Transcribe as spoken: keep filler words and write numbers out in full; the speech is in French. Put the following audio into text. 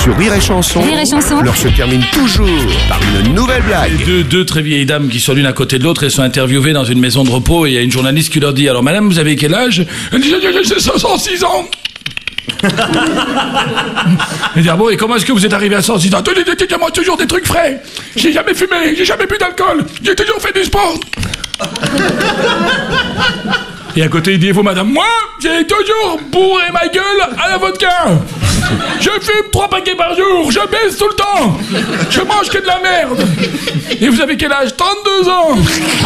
Sur Rire et Chanson, Rire et Chanson. l'heure se termine toujours par une nouvelle blague. Deux, deux très vieilles dames qui sont l'une à côté de l'autre et sont interviewées dans une maison de repos et il y a une journaliste qui leur dit: alors madame, vous avez quel âge? Elle dit: j'ai cent six ans. Elle dit: ah bon, et comment est-ce que vous êtes arrivé à cent six ans? Moi toujours des trucs frais. J'ai jamais fumé, j'ai jamais bu d'alcool, j'ai toujours fait du sport. Et à côté, il dit: et vous madame? Moi, j'ai toujours bourré ma gueule à la vodka. Je fume trois paquets par jour, je baisse tout le temps, je mange que de la merde. Et vous avez quel âge? trente-deux ans.